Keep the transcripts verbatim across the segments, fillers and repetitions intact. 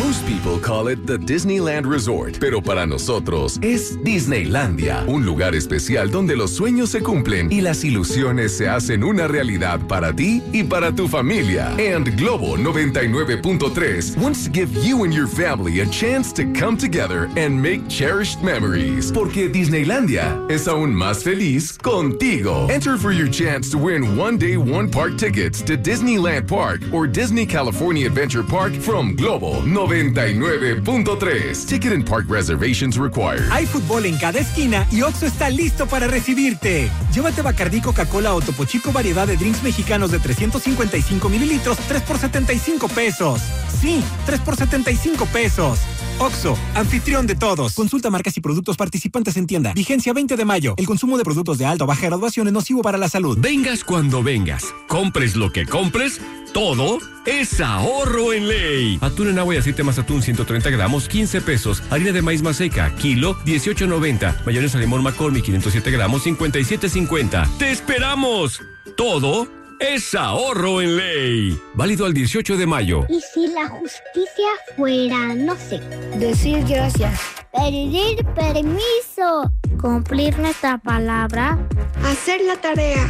Most people call it the Disneyland Resort, pero para nosotros es Disneylandia, un lugar especial donde los sueños se cumplen y las ilusiones se hacen una realidad para ti y para tu familia. And Globo noventa y nueve punto tres wants to give you and your family a chance to come together and make cherished memories, porque Disneylandia es aún más feliz contigo. Enter for your chance to win one-day, one-park tickets to Disneyland Park or Disney California Adventure Park from Globo noventa y nueve punto tres. Ticket and park reservations required. Hay fútbol en cada esquina y Oxxo está listo para recibirte. Llévate Bacardí, Coca-Cola o Topo Chico variedad de drinks mexicanos de trescientos cincuenta y cinco mililitros, tres por setenta y cinco pesos. Sí, tres por setenta y cinco pesos. Oxxo, anfitrión de todos. Consulta marcas y productos participantes en tienda. Vigencia veinte de mayo. El consumo de productos de alta o baja graduación es nocivo para la salud. Vengas cuando vengas. Compres lo que compres. Todo es ahorro en ley. Atún en agua y aceite más atún ciento treinta gramos, quince pesos. Harina de maíz maseca, kilo, dieciocho noventa. Mayonesa limón McCormick, quinientos siete gramos, cincuenta y siete cincuenta. ¡Te esperamos! Todo es ahorro en ley. Válido al dieciocho de mayo. ¿Y si la justicia fuera, no sé, decir gracias, pedir permiso, cumplir nuestra palabra, hacer la tarea,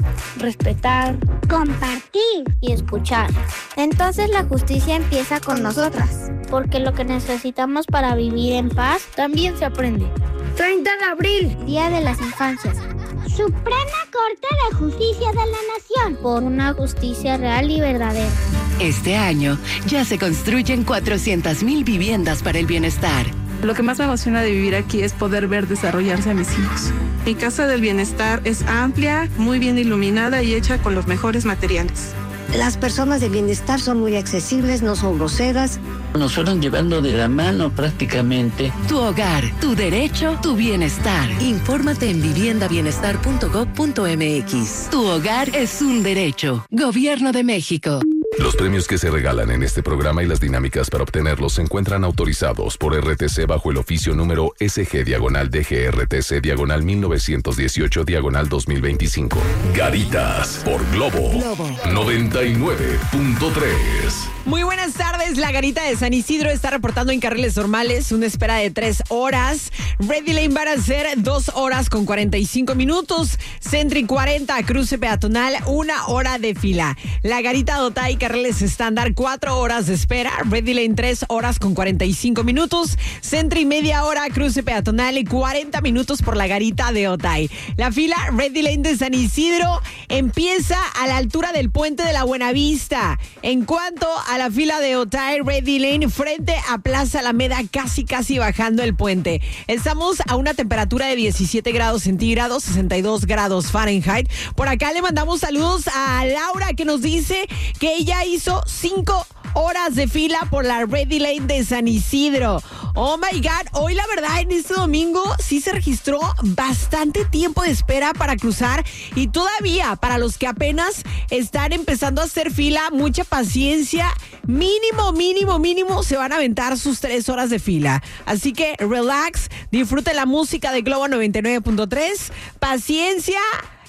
respetar, compartir y escuchar? Entonces la justicia empieza con nosotras, porque lo que necesitamos para vivir en paz también se aprende. treinta de abril, Día de las Infancias. Suprema Corte de Justicia de la Nación, por una justicia real y verdadera. Este año ya se construyen cuatrocientas mil viviendas para el bienestar. Lo que más me emociona de vivir aquí es poder ver desarrollarse a mis hijos. Mi casa del bienestar es amplia, muy bien iluminada y hecha con los mejores materiales. Las personas de bienestar son muy accesibles, no son groseras. Nos fueron llevando de la mano prácticamente. Tu hogar, tu derecho, tu bienestar. Infórmate en vivienda bienestar punto gob punto mx. Tu hogar es un derecho. Gobierno de México. Los premios que se regalan en este programa y las dinámicas para obtenerlos se encuentran autorizados por R T C bajo el oficio número S G diagonal D G R T C diagonal mil novecientos dieciocho diagonal dos mil veinticinco. Garitas por Globo, Globo noventa y nueve punto tres. Muy buenas tardes. La Garita de San Isidro está reportando en carriles normales una espera de tres horas. Ready Lane van a ser dos horas con cuarenta y cinco minutos. Centri cuarenta, cruce peatonal, una hora de fila. La Garita de Otay, carriles estándar, cuatro horas de espera. Ready Lane tres horas con cuarenta y cinco minutos. Centri media hora, cruce peatonal y cuarenta minutos por la Garita de Otay. La fila Ready Lane de San Isidro empieza a la altura del puente de la Buenavista. En cuanto a la fila de Otay, Ready Lane frente a Plaza Alameda, casi casi bajando el puente. Estamos a una temperatura de diecisiete grados centígrados, sesenta y dos grados Fahrenheit. Por acá le mandamos saludos a Laura, que nos dice que ella hizo cinco horas de fila por la Ready Lane de San Isidro. Oh my God, hoy la verdad en este domingo sí se registró bastante tiempo de espera para cruzar, y todavía para los que apenas están empezando a hacer fila, mucha paciencia. Mínimo, mínimo, mínimo se van a aventar sus tres horas de fila. Así que relax, disfrute la música de Globo noventa y nueve punto tres, paciencia.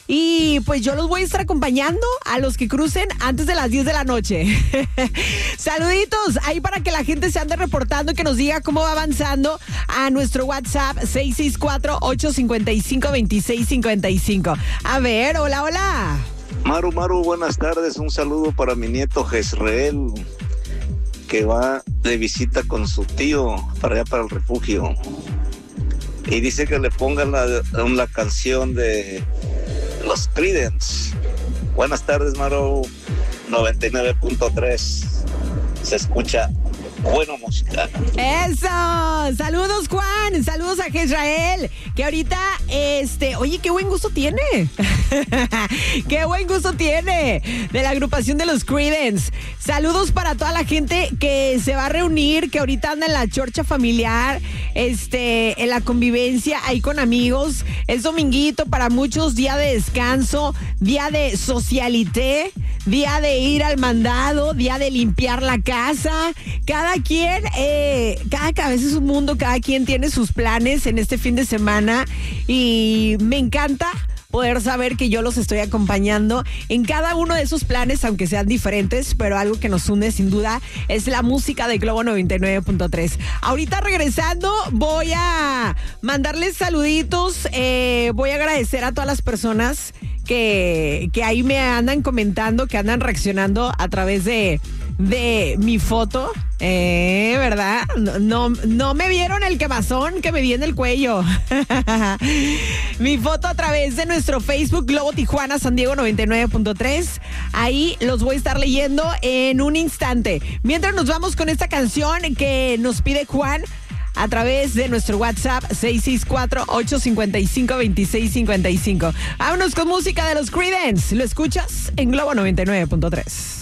Y pues yo los voy a estar acompañando a los que crucen antes de las diez de la noche. Saluditos ahí para que la gente se ande reportando, que nos diga cómo va avanzando a nuestro WhatsApp seis seis cuatro, ocho cinco cinco, dos seis cinco cinco. A ver, hola, hola. Maru, Maru, buenas tardes. Un saludo para mi nieto Jezreel, que va de visita con su tío para allá, para el refugio. Y dice que le pongan la, la canción de los Creedence. Buenas tardes, Maru. noventa y nueve punto tres. Se escucha buena música. Eso, saludos Juan, saludos a Jezreel, que ahorita, este, oye, qué buen gusto tiene. Qué buen gusto tiene de la agrupación de los Creedence. Saludos para toda la gente que se va a reunir, que ahorita anda en la chorcha familiar, este, en la convivencia ahí con amigos. Es dominguito para muchos, día de descanso, día de socialité, día de ir al mandado, día de limpiar la casa. Cada quien, eh, cada cabeza es un mundo, cada quien tiene sus planes en este fin de semana, y me encanta poder saber que yo los estoy acompañando en cada uno de esos planes, aunque sean diferentes, pero algo que nos une sin duda es la música de Globo noventa y nueve punto tres. Ahorita regresando voy a mandarles saluditos, eh, voy a agradecer a todas las personas que, que ahí me andan comentando, que andan reaccionando a través de, de mi foto. Eh, ¿verdad? No, no, no me vieron el quemazón que me vi en el cuello. Mi foto a través de nuestro Facebook Globo Tijuana San Diego noventa y nueve punto tres. Ahí los voy a estar leyendo en un instante. Mientras nos vamos con esta canción que nos pide Juan a través de nuestro WhatsApp seis seis cuatro, ocho cinco cinco, dos seis cinco cinco. Vámonos con música de los Creedence. ¿Lo escuchas? En Globo noventa y nueve punto tres.